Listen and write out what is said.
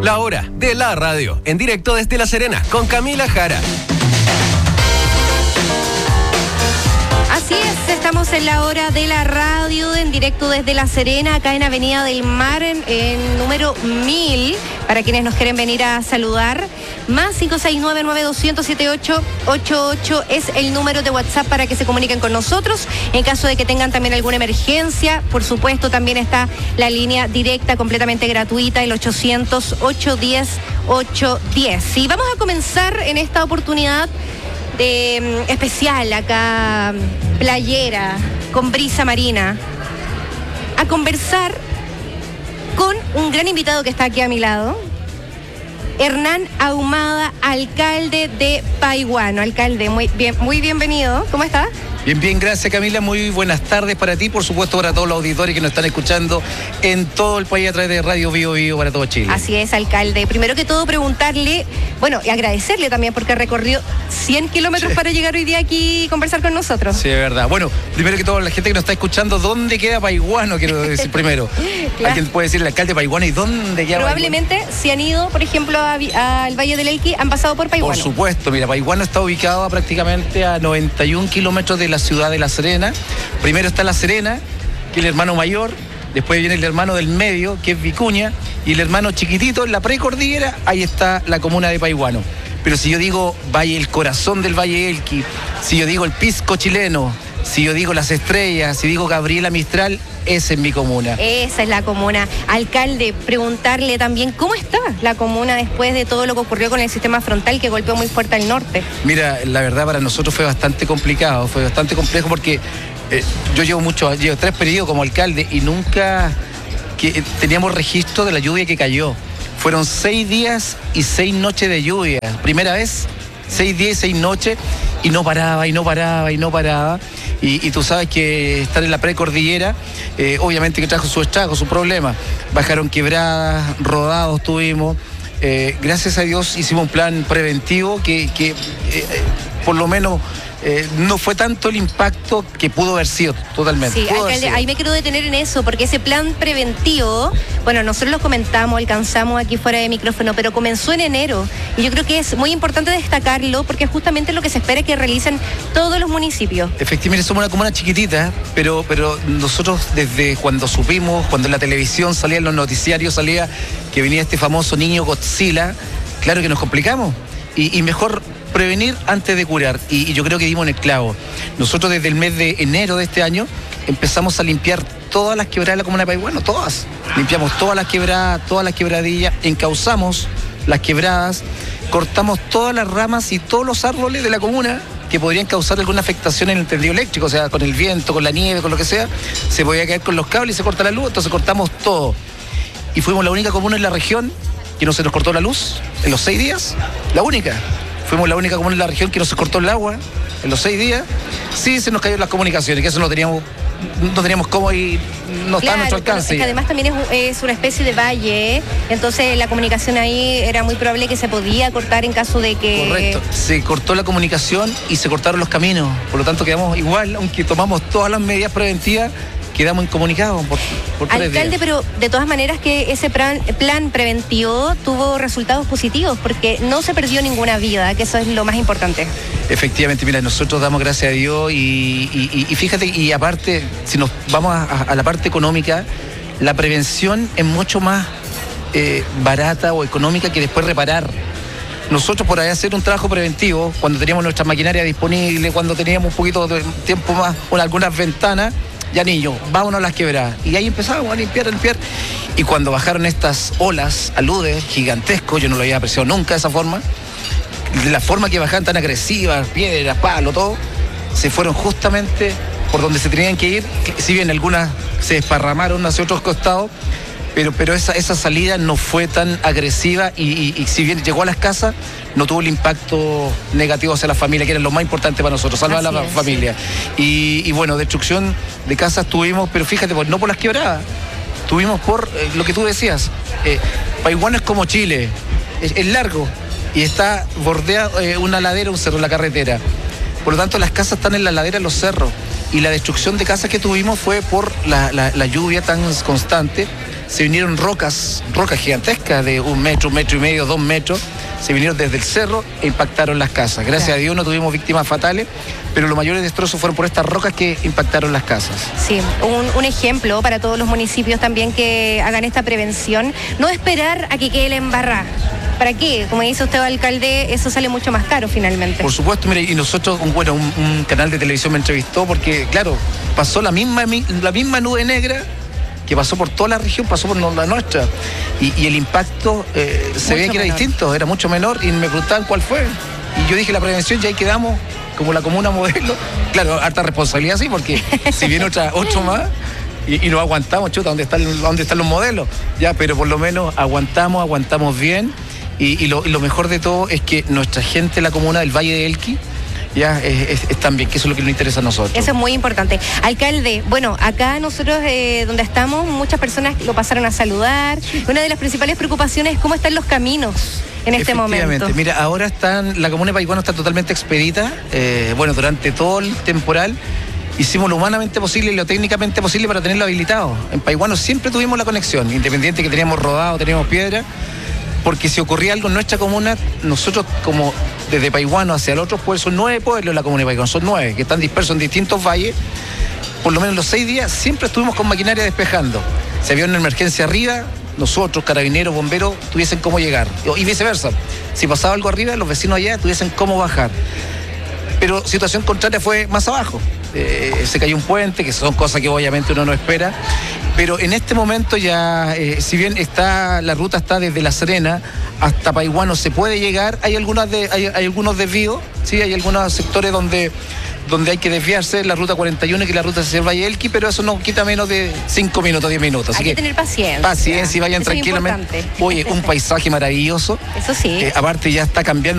La hora de la radio, en directo desde La Serena, con Camila Jara. Así es, estamos en la hora de la radio, en directo desde La Serena, acá en Avenida del Mar, en número 1000, para quienes nos quieren venir a saludar. Más 569-9200-7888 es el número de WhatsApp para que se comuniquen con nosotros. En caso de que tengan también alguna emergencia, por supuesto, también está la línea directa completamente gratuita, el 800-810-810. Y vamos a comenzar en esta oportunidad especial acá, playera, con brisa marina, a conversar con un gran invitado que está aquí a mi lado, Hernán Ahumada, alcalde de Paihuano. Alcalde, muy bienvenido. ¿Cómo está? Bien, gracias Camila, muy buenas tardes para ti, por supuesto para todos los auditores que nos están escuchando en todo el país a través de Radio Bio Bio para todo Chile. Así es, alcalde. Primero que todo preguntarle, bueno, y agradecerle también porque recorrió 100 kilómetros para llegar hoy día aquí y conversar con nosotros. Sí, es verdad. Bueno, primero que todo, la gente que nos está escuchando, ¿dónde queda Paihuano? Quiero decir primero. Claro. ¿Alguien puede decir el alcalde de Paihuano y dónde queda Probablemente, Paihuano? Si han ido, por ejemplo, al Valle del Elqui, han pasado por Paihuano. Por supuesto, mira, Paihuano está ubicado prácticamente a 91 kilómetros de la ciudad de La Serena. Primero está La Serena, que es el hermano mayor, después viene el hermano del medio, que es Vicuña, y el hermano chiquitito, en la precordillera, ahí está la comuna de Paihuano. Pero si yo digo Valle, el corazón del Valle Elqui, si yo digo el pisco chileno, si yo digo Las Estrellas, si digo Gabriela Mistral, esa es mi comuna. Esa es la comuna. Alcalde, preguntarle también cómo está la comuna después de todo lo que ocurrió con el sistema frontal que golpeó muy fuerte al norte. Mira, la verdad para nosotros fue bastante complicado, fue bastante complejo porque yo llevo 3 periodos como alcalde y nunca teníamos registro de la lluvia que cayó. Fueron 6 días y 6 noches de lluvia. Primera vez, 6 días y 6 noches, y no paraba. Y tú sabes que estar en la precordillera, obviamente que trajo su estrago, su problema. Bajaron quebradas, rodados tuvimos. Gracias a Dios hicimos un plan preventivo que por lo menos no fue tanto el impacto que pudo haber sido totalmente. Sí, alcalde, ahí me quiero detener en eso, porque ese plan preventivo, bueno, nosotros lo comentamos, alcanzamos aquí fuera de micrófono, pero comenzó en enero. Y yo creo que es muy importante destacarlo, porque justamente es lo que se espera que realicen todos los municipios. Efectivamente, somos una comuna chiquitita, pero nosotros desde cuando supimos, cuando en la televisión salía, en los noticiarios salía que venía este famoso niño Godzilla, claro que nos complicamos. Y mejor prevenir antes de curar, y yo creo que dimos en el clavo. Nosotros desde el mes de enero de este año empezamos a limpiar todas las quebradas de la comuna de Paihuano, todas. Limpiamos todas las quebradas, todas las quebradillas, encauzamos las quebradas, cortamos todas las ramas y todos los árboles de la comuna que podrían causar alguna afectación en el tendido eléctrico, o sea, con el viento, con la nieve, con lo que sea, se podía caer con los cables y se corta la luz, entonces cortamos todo. Y fuimos la única comuna en la región que no se nos cortó la luz en los 6 días, la única. Fuimos la única comuna en la región que no se cortó el agua en los 6 días. Sí, se nos cayeron las comunicaciones, que eso no teníamos cómo y no está a nuestro alcance. Es que además también es una especie de valle, entonces la comunicación ahí era muy probable que se podía cortar en caso de que... Correcto, se cortó la comunicación y se cortaron los caminos, por lo tanto quedamos igual, aunque tomamos todas las medidas preventivas, quedamos incomunicados por 3 días. Alcalde, pero de todas maneras que ese plan preventivo tuvo resultados positivos, porque no se perdió ninguna vida, que eso es lo más importante. Efectivamente, mira, nosotros damos gracias a Dios y fíjate, y aparte, si nos vamos a la parte económica, la prevención es mucho más barata o económica que después reparar. Nosotros por ahí hacer un trabajo preventivo, cuando teníamos nuestra maquinaria disponible, cuando teníamos un poquito de tiempo más, con algunas ventanas, ya niños, vámonos a las quebradas. Y ahí empezamos a limpiar. Y cuando bajaron estas olas, aludes, gigantescos, yo no lo había apreciado nunca de esa forma, de la forma que bajaban tan agresivas, piedras, palo, todo, se fueron justamente por donde se tenían que ir, si bien algunas se desparramaron hacia otros costados, pero esa salida no fue tan agresiva y si bien llegó a las casas, no tuvo el impacto negativo hacia la familia, que era lo más importante para nosotros, salvar a la familia. Sí. Y bueno, destrucción de casas tuvimos, pero fíjate, pues, no por las quebradas, tuvimos por lo que tú decías. Paihuano es como Chile, es largo y está bordeado una ladera, un cerro, la carretera. Por lo tanto, las casas están en la ladera, en los cerros. Y la destrucción de casas que tuvimos fue por la lluvia tan constante. se vinieron rocas gigantescas de 1 metro, 1,5 metros, 2 metros, se vinieron desde el cerro e impactaron las casas. Gracias a Dios no tuvimos víctimas fatales, pero los mayores destrozos fueron por estas rocas que impactaron las casas. Sí, un ejemplo para todos los municipios también que hagan esta prevención, no esperar a que quede la embarrada. ¿Para qué? Como dice usted, alcalde, eso sale mucho más caro finalmente. Por supuesto, mire, y nosotros, un canal de televisión me entrevistó porque, claro, pasó la misma nube negra que pasó por toda la región, pasó por la nuestra. Y el impacto se veía que era distinto, era mucho menor, y me preguntaban cuál fue. Y yo dije, la prevención, ya ahí quedamos como la comuna modelo. Claro, harta responsabilidad sí, porque si viene otro más y no aguantamos, chuta, ¿dónde están los modelos? Ya, pero por lo menos aguantamos bien. Y lo mejor de todo es que nuestra gente, la comuna del Valle de Elqui, ya están bien, que eso es lo que nos interesa a nosotros. Eso es muy importante. Alcalde, bueno, acá nosotros donde estamos, muchas personas lo pasaron a saludar. Una de las principales preocupaciones es cómo están los caminos en este momento. Mira, ahora la comuna de Paihuano está totalmente expedita. Durante todo el temporal hicimos lo humanamente posible y lo técnicamente posible para tenerlo habilitado. En Paihuano siempre tuvimos la conexión, independiente que teníamos rodado, teníamos piedra, porque si ocurría algo en nuestra comuna, nosotros como desde Paihuano hacia el otro pueblo, son 9 pueblos en la comuna de Paihuano, son 9, que están dispersos en distintos valles. Por lo menos los 6 días siempre estuvimos con maquinaria despejando. Si había una emergencia arriba, nosotros, carabineros, bomberos, tuviesen cómo llegar. Y viceversa. Si pasaba algo arriba, los vecinos allá tuviesen cómo bajar. Pero situación contraria fue más abajo. Se cayó un puente, que son cosas que obviamente uno no espera. Pero en este momento ya, si bien la ruta está desde La Serena hasta Paihuano, se puede llegar, hay algunos desvíos, ¿sí? Hay algunos sectores donde hay que desviarse, la ruta 41 y que la ruta hacia el Valle del Elqui, pero eso no quita menos de 5 minutos, 10 minutos. Hay que tener paciencia. Paciencia y vayan eso tranquilamente. Oye, un paisaje maravilloso. Eso sí. Aparte ya está cambiando.